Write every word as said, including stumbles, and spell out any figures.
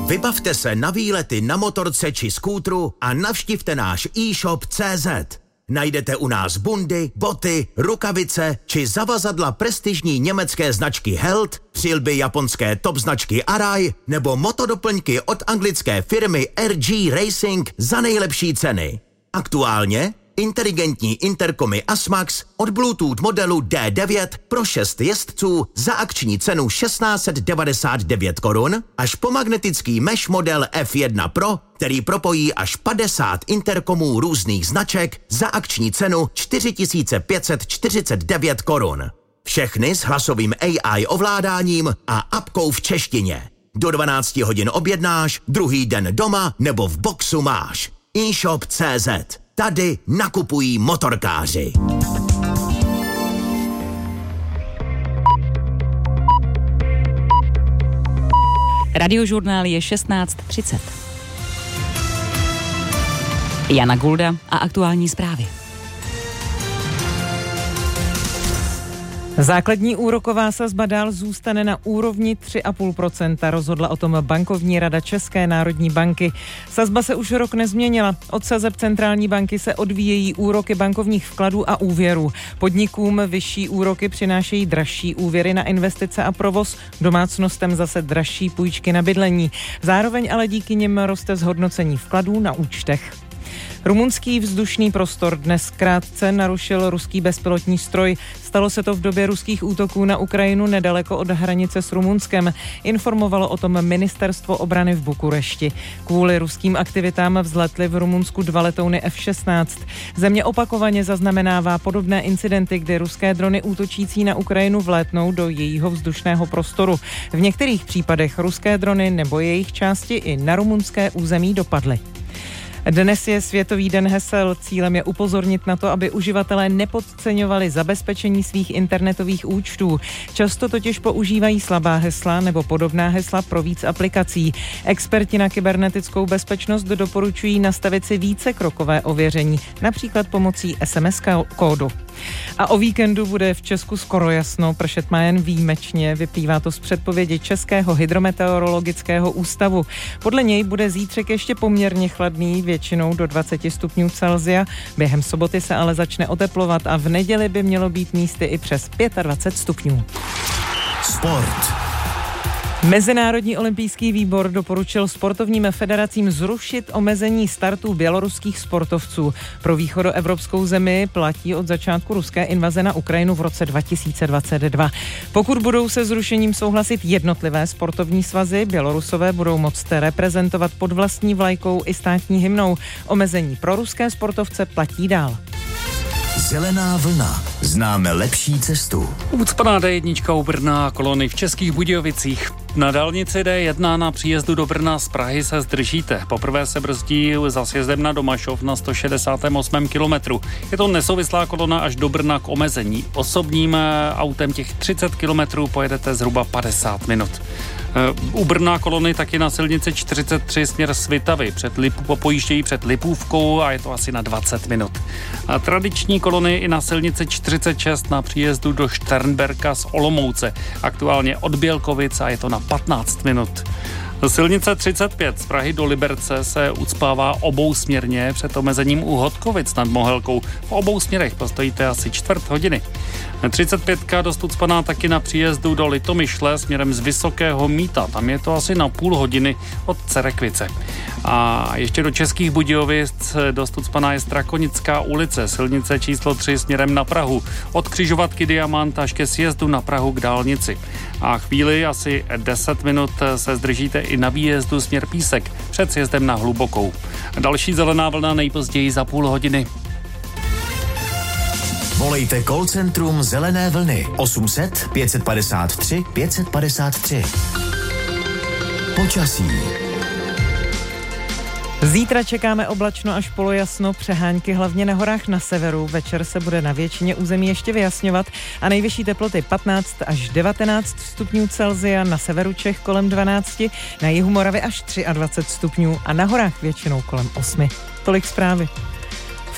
Vybavte se na výlety na motorce či skútru a navštivte náš e-shop tečka cé zet. Najdete u nás bundy, boty, rukavice či zavazadla prestižní německé značky Held, přilby japonské top značky Arai nebo motodoplňky od anglické firmy R G Racing za nejlepší ceny. Aktuálně inteligentní interkomy Asmax od Bluetooth modelu D devět pro šest jezdců za akční cenu tisíc šest set devadesát devět korun až po magnetický mesh model F jedna Pro, který propojí až padesát interkomů různých značek za akční cenu čtyři tisíce pět set čtyřicet devět korun. Všechny s hlasovým A I ovládáním a apkou v češtině. Do dvanácti hodin objednáš, druhý den doma nebo v boxu máš. e-shop tečka cé zet. Tady nakupují motorkáři. Radiožurnál je šestnáct třicet. Jana Gulda a aktuální zprávy. Základní úroková sazba dál zůstane na úrovni tři a půl procenta, rozhodla o tom bankovní rada České národní banky. Sazba se už rok nezměnila. Od sazeb centrální banky se odvíjejí úroky bankovních vkladů a úvěrů. Podnikům vyšší úroky přinášejí dražší úvěry na investice a provoz, domácnostem zase dražší půjčky na bydlení. Zároveň ale díky nim roste zhodnocení vkladů na účtech. Rumunský vzdušný prostor dnes krátce narušil ruský bezpilotní stroj. Stalo se to v době ruských útoků na Ukrajinu nedaleko od hranice s Rumunskem. Informovalo o tom ministerstvo obrany v Bukurešti. Kvůli ruským aktivitám vzletly v Rumunsku dva letouny F šestnáct. Země opakovaně zaznamenává podobné incidenty, kdy ruské drony útočící na Ukrajinu vlétnou do jejího vzdušného prostoru. V některých případech ruské drony nebo jejich části i na rumunské území dopadly. Dnes je Světový den hesel. Cílem je upozornit na to, aby uživatelé nepodceňovali zabezpečení svých internetových účtů. Často totiž používají slabá hesla nebo podobná hesla pro víc aplikací. Experti na kybernetickou bezpečnost doporučují nastavit si vícekrokové ověření, například pomocí es em es kódu. A o víkendu bude v Česku skoro jasno, pršet má jen výjimečně, vyplývá to z předpovědi Českého hydrometeorologického ústavu. Podle něj bude zítřek ještě poměrně chladný, většinou do dvacet stupňů Celsia. Během soboty se ale začne oteplovat a v neděli by mělo být místy i přes dvacet pět stupňů. Sport. Mezinárodní olympijský výbor doporučil sportovním federacím zrušit omezení startů běloruských sportovců. Pro východoevropskou zemi platí od začátku ruské invaze na Ukrajinu v roce dva tisíce dvacet dva. Pokud budou se zrušením souhlasit jednotlivé sportovní svazy, Bělorusové budou moct reprezentovat pod vlastní vlajkou i státní hymnou. Omezení pro ruské sportovce platí dál. Zelená vlna. Známe lepší cestu. Ucpaná D jedna u Brna, kolony v Českých Budějovicích. Na dálnici D jedna na příjezdu do Brna z Prahy se zdržíte. Poprvé se brzdí za sjezdem na Domašov na sto šedesátém osmém kilometru. Je to nesouvislá kolona až do Brna k omezení. Osobním autem těch třicet kilometrů pojedete zhruba padesát minut. U Brna kolony taky na silnici čtyřicet tři směr Svitavy. Před Lipu, pojíždějí před Lipůvkou a je to asi na dvacet minut. A tradiční kolony i na silnici čtyřicet šest na příjezdu do Šternberka z Olomouce. Aktuálně od Bělkovic a je to na patnáct minut. Silnice třicet pět z Prahy do Liberce se ucpává obousměrně před omezením u Hodkovic nad Mohelkou. V obou směrech postojíte asi čtvrt hodiny. třicet pět dost ucpaná taky na příjezdu do Litomyšle směrem z Vysokého Mýta. Tam je to asi na půl hodiny od Cerekvice. A ještě do Českých Budějovic dost ucpaná je Strakonická ulice, silnice číslo tři směrem na Prahu. Od křižovatky Diamant až ke sjezdu na Prahu k dálnici. A chvíli asi deset minut se zdržíte i na výjezdu směr Písek před sjezdem na Hlubokou. Další zelená vlna nejpozději za půl hodiny. Volejte call centrum Zelené vlny osm set pět set padesát tři pět set padesát tři. Počasí. Zítra čekáme oblačno až polojasno, přehánky hlavně na horách na severu. Večer se bude na většině území ještě vyjasňovat a nejvyšší teploty patnáct až devatenáct stupňů Celsia, na severu Čech kolem dvanáct, na jihu Moravy až dvacet tři stupňů a na horách většinou kolem osm. Tolik zprávy.